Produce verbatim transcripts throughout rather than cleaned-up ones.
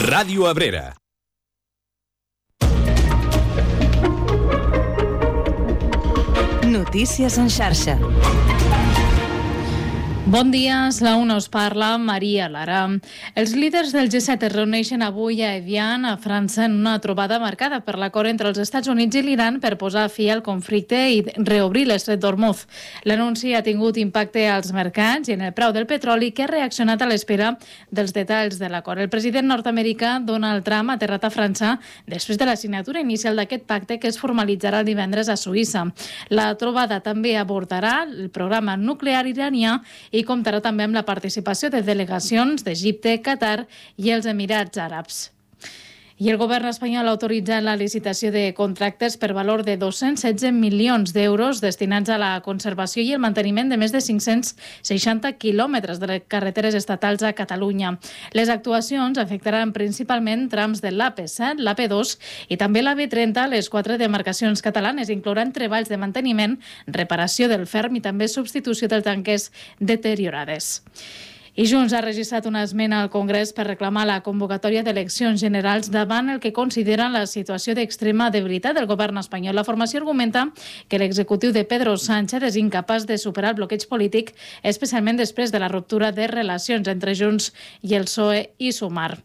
Ràdio Abrera. Notícies en xarxa. Bon dia, a la una us parla Maria Lara. Els líders del G set es reuneixen avui a Evian, a França, en una trobada marcada per l'acord entre els Estats Units i l'Iran per posar fi al conflicte i reobrir l'estret d'Hormuz. L'anunci ha tingut impacte als mercats i en el preu del petroli, que ha reaccionat a l'espera dels detalls de l'acord. El president nord-americà Donald Trump ha aterrat a França després de la signatura inicial d'aquest pacte, que es formalitzarà el divendres a Suïssa. La trobada també abordarà el programa nuclear iranià i comptarà també amb la participació de delegacions d'Egipte, Qatar i els Emirats Àrabs. I el govern espanyol ha autoritzat la licitació de contractes per valor de dos-cents setze milions d'euros destinats a la conservació i el manteniment de més de cinc-cents seixanta quilòmetres de carreteres estatals a Catalunya. Les actuacions afectaran principalment trams de l'A P set, l'A P dos i també la B trenta a les quatre demarcacions catalanes, inclouran treballs de manteniment, reparació del ferm i també substitució dels tanques deteriorades. I Junts ha registrat una esmena al Congrés per reclamar la convocatòria d'eleccions generals davant el que consideren la situació d'extrema debilitat del govern espanyol. La formació argumenta que l'executiu de Pedro Sánchez és incapaç de superar el bloqueig polític, especialment després de la ruptura de relacions entre Junts i el P S O E i Sumar.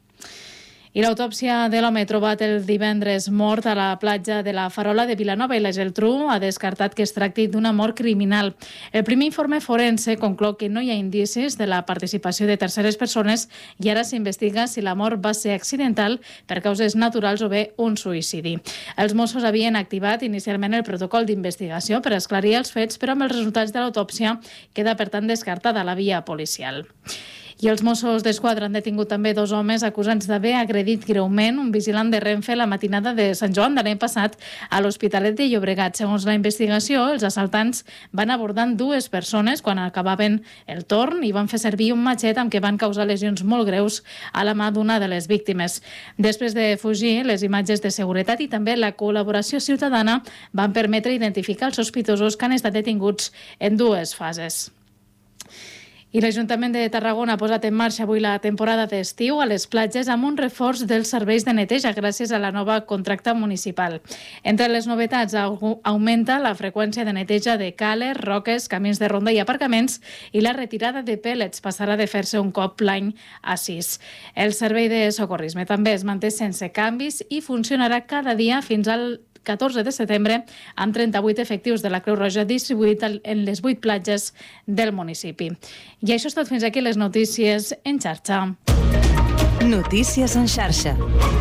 I l'autòpsia de l'home trobat el divendres mort a la platja de la Farola de Vilanova i la Geltrú ha descartat que es tracti d'una mort criminal. El primer informe forense conclou que no hi ha indicis de la participació de terceres persones i ara s'investiga si la mort va ser accidental, per causes naturals o bé un suïcidi. Els Mossos havien activat inicialment el protocol d'investigació per esclarir els fets, però amb els resultats de l'autòpsia queda per tant descartada la via policial. I els Mossos d'Esquadra han detingut també dos homes acusats d'haver agredit greument un vigilant de Renfe la matinada de Sant Joan de l'any passat a l'Hospitalet de Llobregat. Segons la investigació, els assaltants van abordant dues persones quan acabaven el torn i van fer servir un matxet amb què van causar lesions molt greus a la mà d'una de les víctimes. Després de fugir, les imatges de seguretat i també la col·laboració ciutadana van permetre identificar els sospitosos que han estat detinguts en dues fases. I l'Ajuntament de Tarragona ha posat en marxa avui la temporada d'estiu a les platges amb un reforç dels serveis de neteja gràcies a la nova contracta municipal. Entre les novetats augmenta la freqüència de neteja de cales, roques, camins de ronda i aparcaments, i la retirada de pèl·lets passarà de fer-se un cop l'any a sis. El servei de socorrisme també es manté sense canvis i funcionarà cada dia fins al catorze de setembre amb trenta-vuit efectius de la Creu Roja distribuït en les vuit platges del municipi. I això és tot, fins aquí les notícies en xarxa. Notícies en xarxa.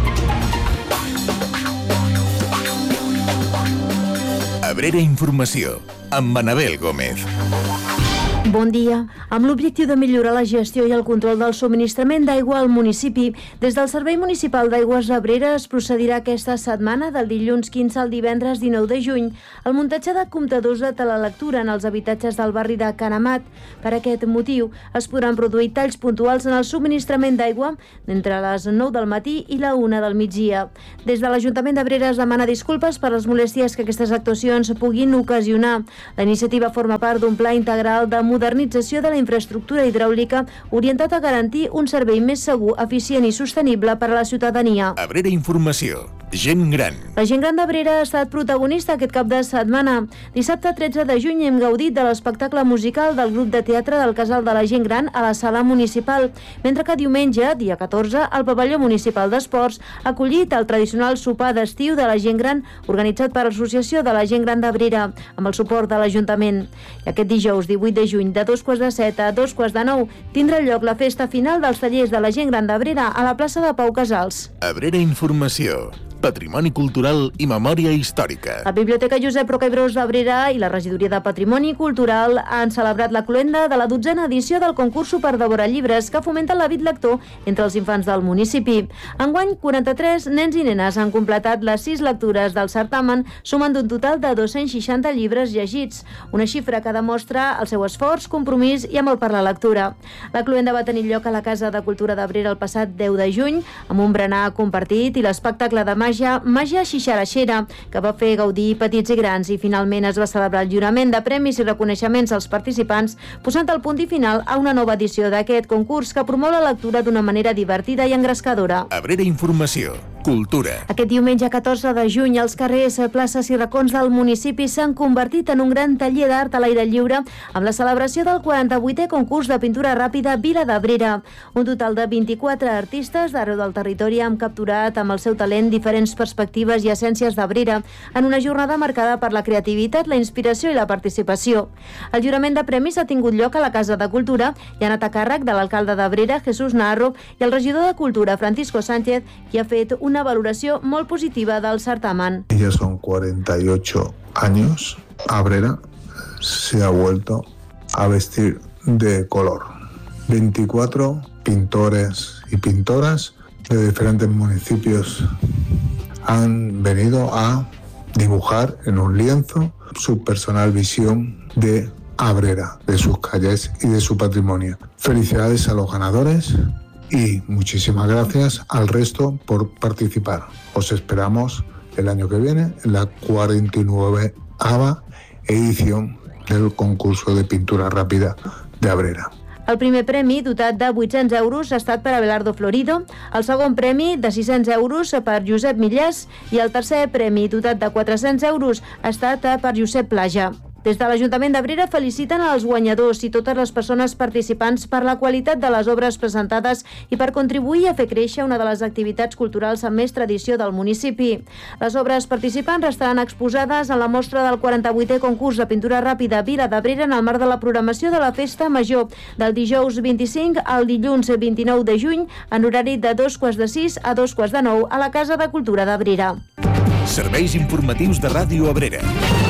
Abrera Informació, amb Anabel Gómez. Bon dia. Amb l'objectiu de millorar la gestió i el control del subministrament d'aigua al municipi, des del Servei Municipal d'Aigües Abrera es procedirà aquesta setmana, del dilluns quinze al divendres dinou de juny, al muntatge de comptadors de telelectura en els habitatges del barri de Can Amat. Per aquest motiu, es podran produir talls puntuals en el subministrament d'aigua entre les nou del matí i la una del migdia. Des de l'Ajuntament d'Abrera es demana disculpes per les molèsties que aquestes actuacions puguin ocasionar. La iniciativa forma part d'un pla integral de modernització de la infraestructura hidràulica orientat a garantir un servei més segur, eficient i sostenible per a la ciutadania. Abrera Informació, gent gran. La gent gran d'Abrera ha estat protagonista aquest cap de setmana. Dissabte tretze de juny hem gaudit de l'espectacle musical del grup de teatre del Casal de la Gent Gran a la Sala Municipal, mentre que diumenge, dia catorze, el Pavelló Municipal d'Esports ha acollit el tradicional sopar d'estiu de la gent gran organitzat per l'Associació de la Gent Gran d'Abrera, amb el suport de l'Ajuntament. I aquest dijous, divuit de juny, de dos quarts de set a dos quarts de nou, tindrà lloc la festa final dels tallers de la gent gran d'Abrera a la plaça de Pau Casals. Abrera Informació, patrimoni cultural i memòria històrica. La Biblioteca Josep Roca i Bros d'Abrera i la Regidoria de Patrimoni Cultural han celebrat la cloenda de la dotzena edició del concurs per devorar llibres que fomenta l'hàbit lector entre els infants del municipi. Enguany, quaranta-tres nens i nenes han completat les sis lectures del certamen, sumant un total de dos-cents seixanta llibres llegits, una xifra que demostra el seu esforç, compromís i amor per la lectura. La cloenda va tenir lloc a la Casa de Cultura d'Abrera el passat deu de juny, amb un berenar compartit i l'espectacle de màgia Màgia, Màgia Xixaraxera, que va fer gaudir petits i grans, i finalment es va celebrar el lliurament de premis i reconeixements als participants, posant el punt i final a una nova edició d'aquest concurs que promou la lectura d'una manera divertida i engrescadora. Abrera Informació, cultura. Aquest diumenge catorze de juny, els carrers, places i racons del municipi s'han convertit en un gran taller d'art a l'aire lliure amb la celebració del quaranta-vuitè concurs de pintura ràpida Vila d'Abrera. Un total de vint-i-quatre artistes d'arreu del territori han capturat amb el seu talent diferents perspectives i essències d'Abrera en una jornada marcada per la creativitat, la inspiració i la participació. El jurament de premis ha tingut lloc a la Casa de Cultura i ha anat a càrrec de l'alcalde d'Abrera, Jesús Narro, i el regidor de Cultura, Francisco Sánchez, qui ha fet una valoració molt positiva del certamen. Ya son cuarenta y ocho años, Abrera se ha vuelto a vestir de color. veinticuatro pintores y pintoras de diferentes municipios han venido a dibujar en un lienzo su personal visión de Abrera, de sus calles y de su patrimonio. Felicidades a los ganadores y muchísimas gracias al resto por participar. Os esperamos el año que viene en la cuarenta y nueava edición del concurso de pintura ràpida de Abrera. El primer premi, dotat de vuit-cents euros, ha estat per Abelardo Florido, el segon premi, de sis-cents euros, per Josep Millàs, i el tercer premi, dotat de quatre-cents euros, ha estat per Josep Plaja. Des de l'Ajuntament d'Abrera feliciten als guanyadors i totes les persones participants per la qualitat de les obres presentades i per contribuir a fer créixer una de les activitats culturals amb més tradició del municipi. Les obres participants restaran exposades en la mostra del quaranta-vuitè concurs de pintura ràpida Vila d'Abrera en el marc de la programació de la Festa Major del dijous vint-i-cinc al dilluns vint-i-nou de juny en horari de dos quarts de sis a dos quarts de nou a la Casa de Cultura d'Abrera. Serveis informatius de Ràdio Abrera.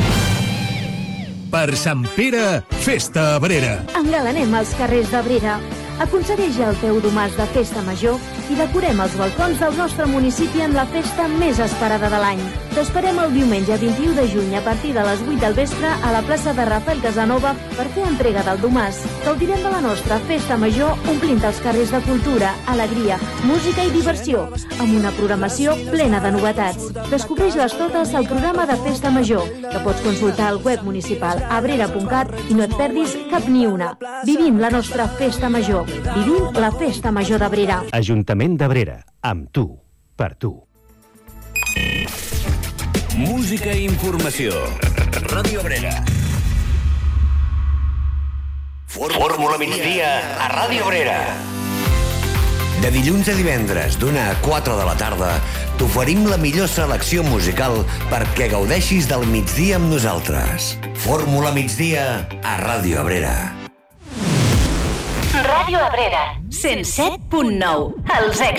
Per Sant Pere, festa Abrera. Engalanem els carrers d'Abrera. Aconsegueix el teu domàs de festa major i decorem els balcons del nostre municipi en la festa més esperada de l'any. T'esperem el diumenge vint-i-u de juny a partir de les vuit del vespre a la plaça de Rafael Casanova per fer entrega del domàs. Gaudirem de la nostra festa major omplint els carrers de cultura, alegria, música i diversió, amb una programació plena de novetats. Descobreix-les totes al programa de festa major, que pots consultar al web municipal abrera punt cat i no et perdis cap ni una. Vivim la nostra festa major. Vivim la festa major d'Abrera. Ajuntament d'Abrera, amb tu, per tu. Música i informació. Ràdio Abrera. Fórmula migdia a Ràdio Abrera. De dilluns a divendres, d'una a quatre de la tarda, t'oferim la millor selecció musical perquè gaudeixis del migdia amb nosaltres. Fórmula migdia a Ràdio Abrera. Ràdio Abrera, cent set punt nou. Els èxits.